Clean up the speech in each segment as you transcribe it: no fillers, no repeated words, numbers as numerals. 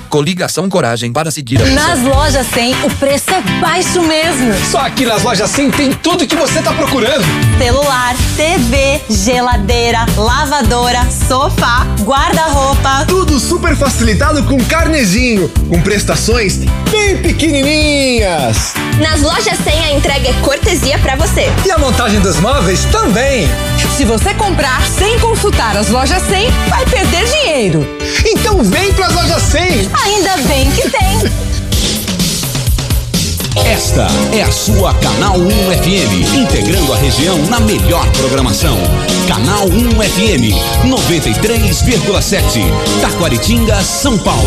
Coligação Coragem para seguir a Nas lojas 100, o preço é baixo mesmo. Só aqui nas lojas 100 tem tudo que você tá procurando. Celular, TV, geladeira, lavadora, sofá, guarda-roupa. Tudo super facilitado com Carnezinho, com prestações bem pequenininhas. Nas lojas 100 a entrega é cortesia pra você. E a montagem dos móveis também. Se você comprar sem consultar as lojas 100, vai perder dinheiro. Então vem pras lojas 100. Ainda bem que tem. Esta é a sua Canal 1 FM, integrando a região na melhor programação. Canal 1 FM, 93,7, Taquaritinga, São Paulo.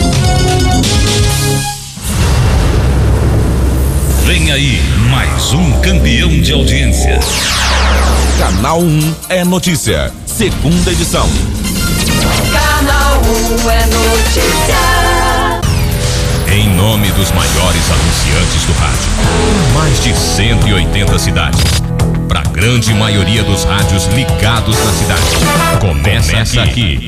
Vem aí, mais um campeão de audiência. Canal 1 é notícia, segunda edição. Canal 1 é notícia. Em nome dos maiores anunciantes do rádio, mais de 180 cidades, para a grande maioria dos rádios ligados na cidade. Começa aqui.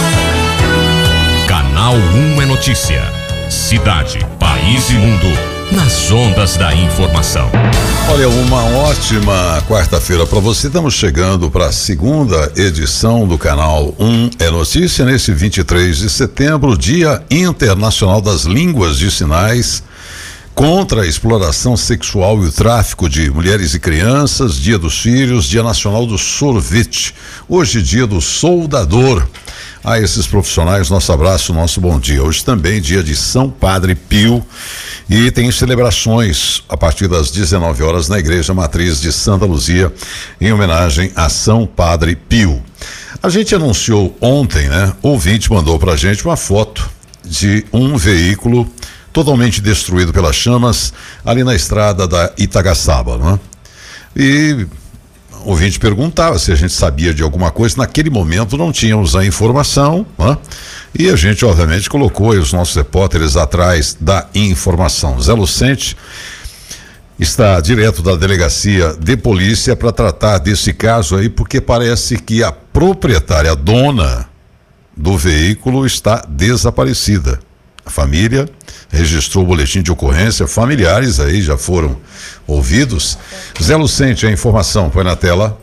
Canal 1 é notícia. Cidade, país e mundo, nas ondas da informação. Olha, uma ótima quarta-feira para você. Estamos chegando para a segunda edição do Canal 1 é Notícia, nesse 23 de setembro, Dia Internacional das Línguas de Sinais, contra a exploração sexual e o tráfico de mulheres e crianças, Dia dos Filhos, Dia Nacional do Sorvete, hoje Dia do Soldador. A esses profissionais, nosso abraço, nosso bom dia. Hoje também dia de São Padre Pio e tem celebrações a partir das 19 horas na Igreja Matriz de Santa Luzia, em homenagem a São Padre Pio. A gente anunciou ontem, né? O ouvinte mandou pra gente uma foto de um veículo totalmente destruído pelas chamas ali na estrada da Itagaçaba, né? E o ouvinte perguntava se a gente sabia de alguma coisa. Naquele momento não tínhamos a informação, né? E a gente obviamente colocou aí os nossos repórteres atrás da informação. Zé Lucente está direto da delegacia de polícia para tratar desse caso aí, porque parece que a proprietária, a dona do veículo, está desaparecida. A família registrou o boletim de ocorrência, familiares aí já foram ouvidos. Zé Lucente, a informação, põe na tela.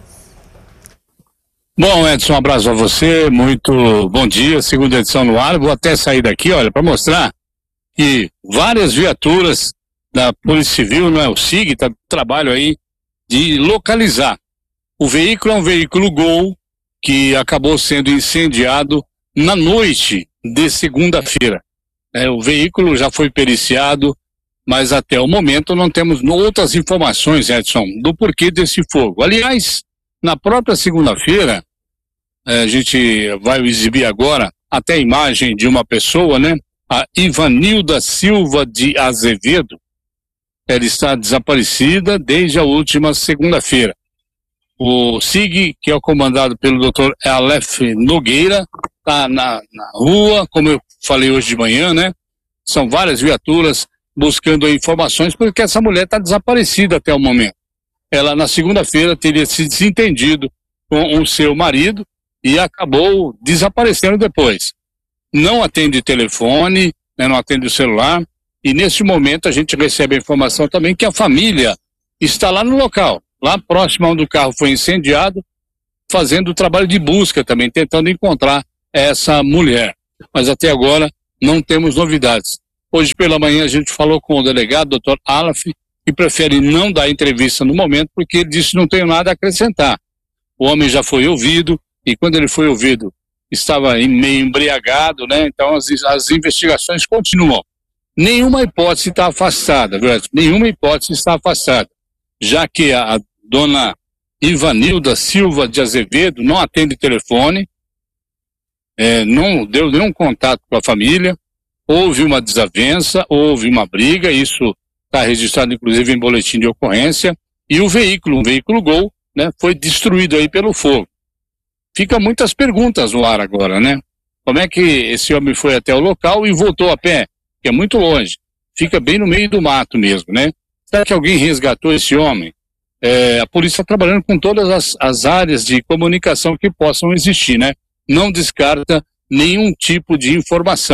Bom, Edson, um abraço a você, muito bom dia, segunda edição no ar. Vou até sair daqui, olha, para mostrar que várias viaturas da Polícia Civil, não é, o SIG, está no trabalho aí de localizar. O veículo é um veículo Gol que acabou sendo incendiado na noite de segunda-feira. O veículo já foi periciado, mas até o momento não temos outras informações, Edson, do porquê desse fogo. Aliás, na própria segunda-feira, a gente vai exibir agora até a imagem de uma pessoa, né? A Ivanilda Silva de Azevedo. Ela está desaparecida desde a última segunda-feira. O SIG, que é comandado pelo Dr. Aleph Nogueira, está na rua, como eu falei hoje de manhã, né? São várias viaturas buscando informações, porque essa mulher está desaparecida até o momento. Ela, na segunda-feira, teria se desentendido com o seu marido e acabou desaparecendo depois. Não atende telefone, né? Não atende o celular, e nesse momento a gente recebe a informação também que a família está lá no local, lá próximo onde o carro foi incendiado, fazendo o trabalho de busca também, tentando encontrar essa mulher. Mas até agora não temos novidades. Hoje pela manhã a gente falou com o delegado, Dr. Aleph, que prefere não dar entrevista no momento, porque ele disse que não tem nada a acrescentar. O homem já foi ouvido, e quando ele foi ouvido, estava meio embriagado, né? Então as investigações continuam. Nenhuma hipótese está afastada, viu? Nenhuma hipótese está afastada, já que a dona Ivanilda Silva de Azevedo não atende telefone, não deu nenhum contato com a família, houve uma desavença, houve uma briga, isso está registrado inclusive em boletim de ocorrência, e o veículo, um veículo Gol, né, foi destruído aí pelo fogo. Fica muitas perguntas no ar agora, né? Como é que esse homem foi até o local e voltou a pé? Que é muito longe, fica bem no meio do mato mesmo, né? Será que alguém resgatou esse homem? A polícia está trabalhando com todas as áreas de comunicação que possam existir, né? Não descarta nenhum tipo de informação.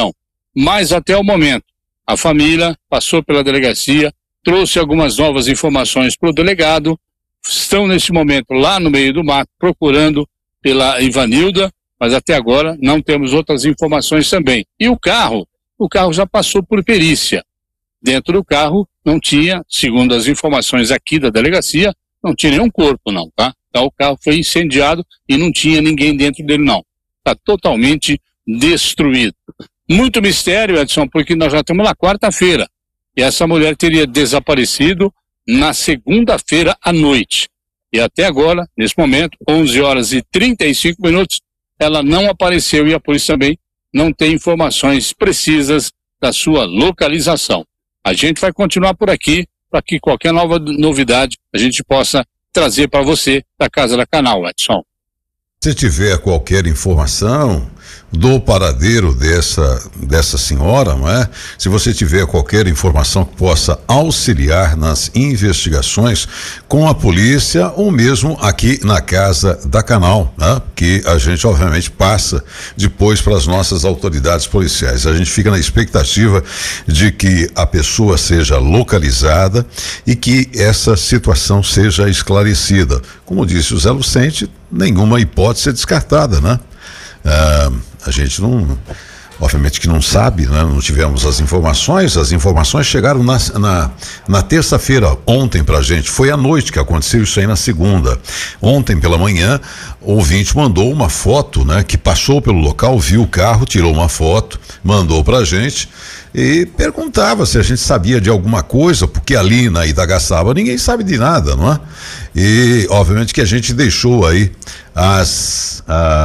mas até o momento a família passou pela delegacia, trouxe algumas novas informações para o delegado, estão nesse momento lá no meio do mato procurando pela Ivanilda, mas até agora não temos outras informações também. E o carro já passou por perícia. Dentro do carro não tinha, segundo as informações aqui da delegacia, não tinha nenhum corpo não, tá? Então o carro foi incendiado e não tinha ninguém dentro dele não. Está totalmente destruído. Muito mistério, Edson, porque nós já estamos na quarta-feira. E essa mulher teria desaparecido na segunda-feira à noite. E até agora, nesse momento, 11h35, ela não apareceu e a polícia também não tem informações precisas da sua localização. A gente vai continuar por aqui para que qualquer nova novidade a gente possa trazer para você da Casa da Canal, Edson. Se tiver qualquer informação do paradeiro dessa senhora, não é? Se você tiver qualquer informação que possa auxiliar nas investigações com a polícia ou mesmo aqui na Casa da Canal, né? Que a gente obviamente passa depois para as nossas autoridades policiais. A gente fica na expectativa de que a pessoa seja localizada e que essa situação seja esclarecida. Como disse o Zé Lucente, nenhuma hipótese é descartada, né? A gente não, obviamente que não sabe, né? Não tivemos as informações chegaram na terça-feira, ontem pra gente, foi à noite que aconteceu isso aí na segunda. Ontem pela manhã, o ouvinte mandou uma foto, né? Que passou pelo local, viu o carro, tirou uma foto, mandou pra gente e perguntava se a gente sabia de alguma coisa, porque ali na Idagaçaba ninguém sabe de nada, não é? E obviamente que a gente deixou aí as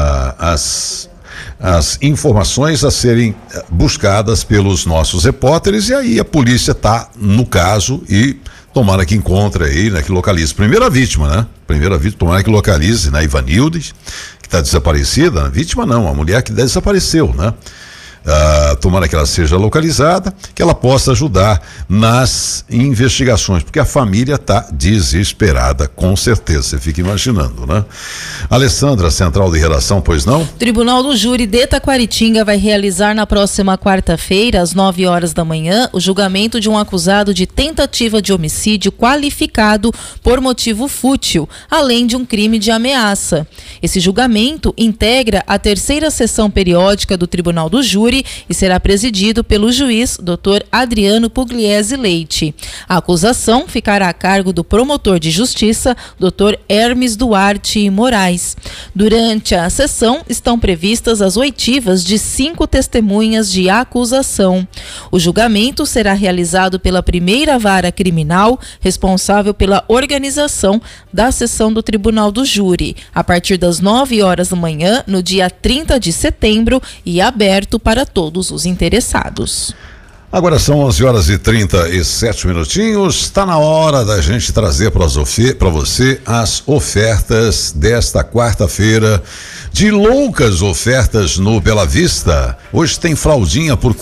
informações a serem buscadas pelos nossos repórteres, e aí a polícia tá no caso e tomara que encontre aí, né, que localize. Primeira vítima, né? Tomara que localize, né, Ivanilda, que tá desaparecida. Vítima não, a mulher que desapareceu, né? Tomara que ela seja localizada, que ela possa ajudar nas investigações, porque a família está desesperada, com certeza, você fica imaginando, né? Alessandra, central de redação, pois não? Tribunal do Júri de Taquaritinga vai realizar na próxima quarta-feira, às 9h da manhã, o julgamento de um acusado de tentativa de homicídio qualificado por motivo fútil, além de um crime de ameaça. Esse julgamento integra a terceira sessão periódica do Tribunal do Júri e será presidido pelo juiz Dr. Adriano Pugliese Leite. A acusação ficará a cargo do promotor de justiça, Dr. Hermes Duarte Moraes. Durante a sessão estão previstas as oitivas de 5 testemunhas de acusação. O julgamento será realizado pela primeira vara criminal, responsável pela organização da sessão do Tribunal do Júri, a partir das 9h da manhã, no dia 30 de setembro, e aberto para todos os interessados. Agora são 11h37. Está na hora da gente trazer para você as ofertas desta quarta-feira, de loucas ofertas no Bela Vista. Hoje tem fraldinha por R$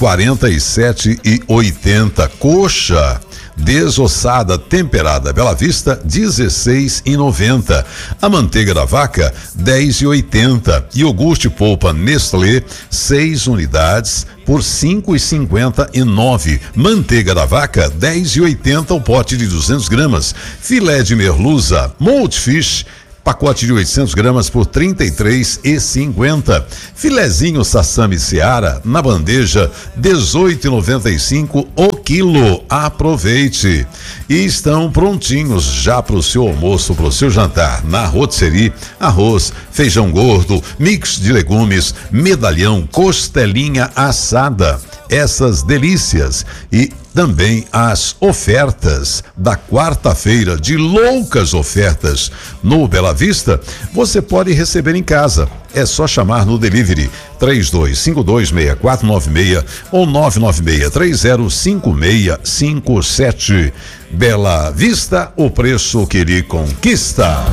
47,80, coxa desossada temperada Bela Vista R$ 16,90, a manteiga da vaca R$ 10,80, iogurte polpa Nestlé 6 unidades por R$ 5,59, manteiga da vaca R$ 10,80 o pote de 200 gramas, filé de merluza Multifish pacote de 800 gramas por R$ 33,50. Filezinho Sassami Seara na bandeja R$ 18,95 o quilo. Aproveite. E estão prontinhos já para o seu almoço, para o seu jantar. Na rotisserie, arroz, feijão gordo, mix de legumes, medalhão, costelinha assada. Essas delícias e também as ofertas da quarta-feira, de loucas ofertas no Bela Vista, você pode receber em casa. É só chamar no delivery 32526496 ou 996305657. Bela Vista, o preço que lhe conquista.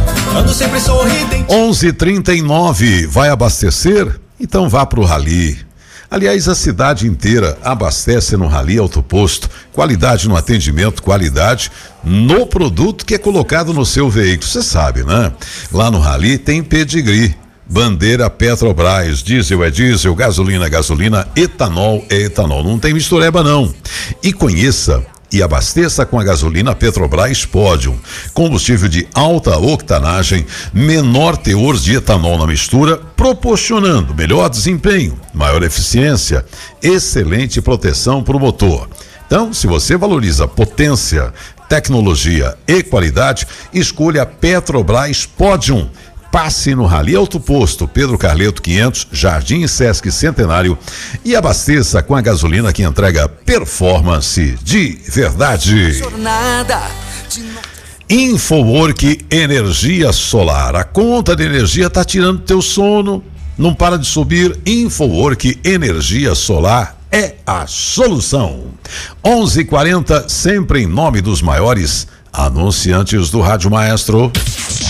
11h39, vai abastecer? Então vá pro Rally. Aliás, a cidade inteira abastece no Rally Autoposto. Qualidade no atendimento, qualidade no produto que é colocado no seu veículo. Você sabe, né? Lá no Rally tem pedigree. bandeira Petrobras. Diesel é diesel, gasolina é gasolina, etanol é etanol. Não tem mistureba não. E conheça e abasteça com a gasolina Petrobras Podium. Combustível de alta octanagem, menor teor de etanol na mistura, proporcionando melhor desempenho, maior eficiência, excelente proteção para o motor. Então, se você valoriza potência, tecnologia e qualidade, escolha Petrobras Podium. Passe no Rally Alto Posto, Pedro Carleto 500, Jardim Sesc Centenário e abasteça com a gasolina que entrega performance de verdade. Infowork Energia Solar. A conta de energia tá tirando teu sono, não para de subir. Infowork Energia Solar é a solução. 11:40, sempre em nome dos maiores anunciantes do Rádio Maestro.